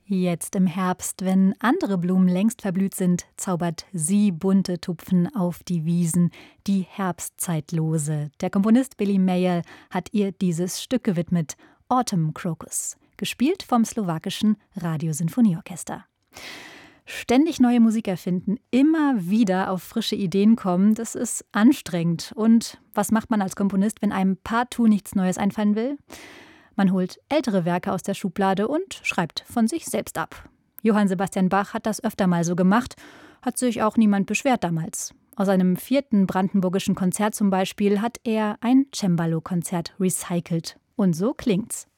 Jetzt im Herbst, wenn andere Blumen längst verblüht sind, zaubert sie bunte Tupfen auf die Wiesen, die Herbstzeitlose. Der Komponist Billy Mayall hat ihr dieses Stück gewidmet, Autumn Crocus, gespielt vom slowakischen Radiosinfonieorchester. Ständig neue Musik erfinden, immer wieder auf frische Ideen kommen, das ist anstrengend. Und was macht man als Komponist, wenn einem partout nichts Neues einfallen will? Man holt ältere Werke aus der Schublade und schreibt von sich selbst ab. Johann Sebastian Bach hat das öfter mal so gemacht, hat sich auch niemand beschwert damals. Aus seinem 4. brandenburgischen Konzert zum Beispiel hat er ein Cembalo-Konzert recycelt. Und so klingt's.